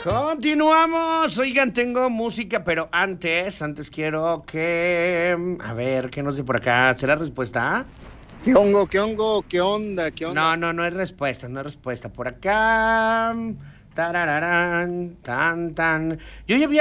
Continuamos. Oigan, tengo música, pero antes quiero que... A ver, ¿qué nos dice por acá? ¿Será respuesta? ¿Qué hongo? ¿Qué hongo? ¿Qué onda? ¿Qué onda? No es respuesta, no es respuesta. Por acá... Tarararán, tan, tan. Yo ya había